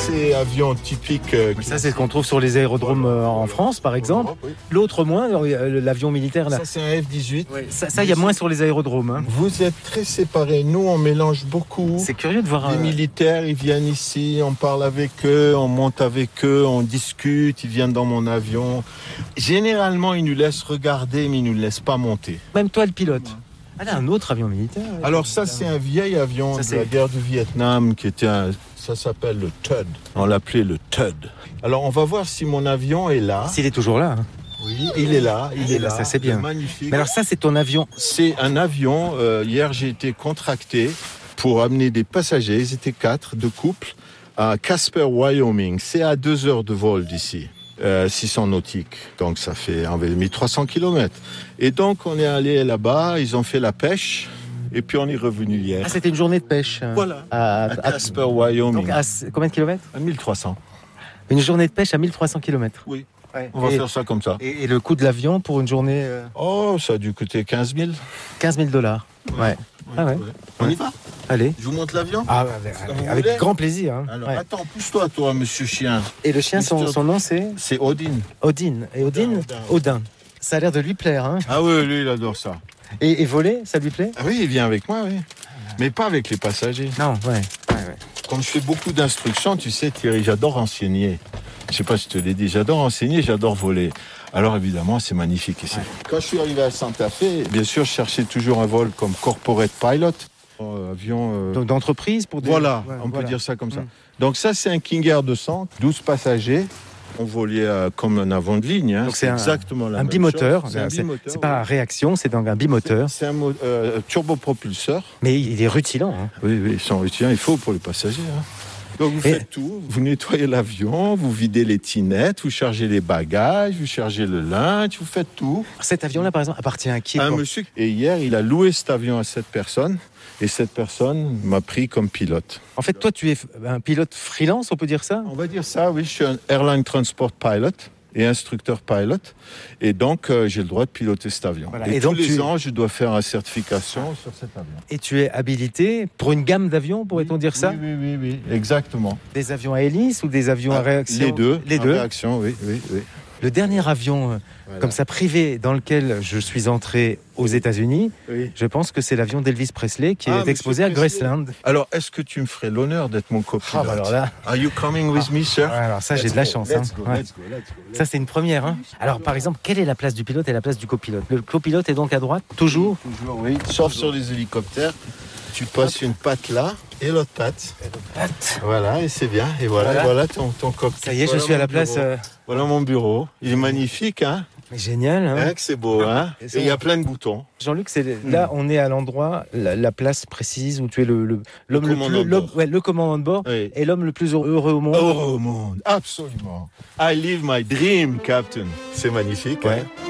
c'est avion typique. Ça, c'est ce qu'on trouve sur les aérodromes en France, par exemple. Oui. L'autre moins, l'avion militaire. Là. Ça, c'est un F-18. Ouais, ça, il y a moins sur les aérodromes. Hein. Vous êtes très séparés. Nous, on mélange beaucoup. C'est curieux de voir... Les militaires, ils viennent ici, on parle avec eux, on monte avec eux, on discute, ils viennent dans mon avion. Généralement, ils nous laissent regarder, mais ils ne nous laissent pas monter. Même toi, le pilote. Ah là, un autre avion militaire. Alors ça, c'est un vieil avion de la guerre du Vietnam qui était ça s'appelle le TUD. On l'appelait le TUD. Alors, on va voir si mon avion est là. S'il est toujours là. Hein. Oui, il est là, il est là. Ça, c'est bien. Magnifique. Mais alors ça, c'est ton avion. C'est un avion. Hier, j'ai été contracté pour amener des passagers. Ils étaient 4 de couple à Casper, Wyoming. C'est à 2 heures de vol d'ici. 600 nautiques, donc ça fait environ 1300 km. Et donc on est allé là-bas, ils ont fait la pêche, et puis on est revenu hier. Ah, c'était une journée de pêche. Voilà. À Casper, Wyoming. Donc à combien de kilomètres ? À 1300. Une journée de pêche à 1300 km. Oui. Ouais. On va faire ça comme ça. Et le coût de l'avion pour une journée Oh, ça a dû coûter 15 000. $15,000. Ouais. Ah ouais. On y va ? Allez. Je vous montre l'avion ? Ah, avec grand plaisir. Hein. Alors, attends, pousse-toi, toi, monsieur chien. Et le chien, son nom, c'est ? C'est Odin. Odin. Et Odin. Ça a l'air de lui plaire. Hein. Ah oui, lui, il adore ça. Et voler, ça lui plaît ? Ah oui, il vient avec moi, oui. Mais pas avec les passagers. Non, ouais. Comme je fais beaucoup d'instructions, tu sais, Thierry, j'adore enseigner. Je sais pas si je te l'ai dit, j'adore enseigner, j'adore voler. Alors évidemment, c'est magnifique ici. Ouais. Quand je suis arrivé à Santa Fe, bien sûr, je cherchais toujours un vol comme corporate pilot. Avion... Donc d'entreprise pour des... Voilà, on peut dire ça comme ça. Donc ça, c'est un King Air 200, 12 passagers. On volait comme un avion de ligne. Hein. Donc c'est exactement la un même bimoteur. chose. C'est pas à réaction, c'est donc un bimoteur. C'est un turbopropulseur. Mais il est rutilant. Hein. Oui, ils sont rutilants, il faut pour les passagers. Hein. Donc vous faites tout, vous nettoyez l'avion, vous videz les tinettes, vous chargez les bagages, vous chargez le linge, vous faites tout. Cet avion-là, par exemple, appartient à qui ? Un monsieur. Et hier, il a loué cet avion à cette personne. Et cette personne m'a pris comme pilote. En fait, toi, tu es un pilote freelance, on peut dire ça ? On va dire ça, oui. Je suis un Airline Transport Pilot et instructeur pilot. Et donc, j'ai le droit de piloter cet avion. Voilà. Et tous les ans, je dois faire une certification sur cet avion. Et tu es habilité pour une gamme d'avions, pourrait-on dire ça ? Oui, exactement. Des avions à hélice ou des avions à réaction ? Les deux. Les deux. Réaction, oui. Le dernier avion comme ça privé dans lequel je suis entré aux États-Unis, je pense que c'est l'avion d'Elvis Presley qui est exposé à Graceland. Alors, est-ce que tu me ferais l'honneur d'être mon copilote ? Alors là, Are you coming with me, sir ? Alors ça, j'ai de la chance. Let's go. Ça, c'est une première. Hein. Alors, par exemple, quelle est la place du pilote et la place du copilote ? Le copilote est donc à droite, toujours ? Toujours, oui. Sauf sur les hélicoptères. Tu passes une patte là et l'autre patte. Voilà, et c'est bien. Et voilà ton cockpit. Ça y est, je suis à la place. Voilà mon bureau. Il est magnifique, hein ? Mais génial, hein, que c'est beau, hein. Et il y a plein de boutons. Jean-Luc, là, on est à l'endroit, la place précise où tu es l'homme le commandant de bord et l'homme le plus heureux au monde. Heureux au monde, absolument. I live my dream, Captain. C'est magnifique, hein.